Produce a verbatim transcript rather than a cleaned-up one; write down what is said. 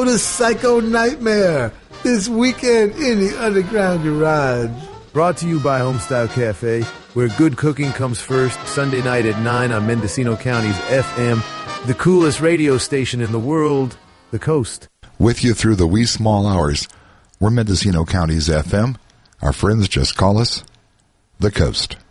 coolest psycho nightmare this weekend in the Underground Garage. Brought to you by Homestyle Cafe, where good cooking comes first, Sunday night at nine on Mendocino County's F M, the coolest radio station in the world, The Coast. With you through the wee small hours, we're Mendocino County's F M. Our friends just call us The Coast.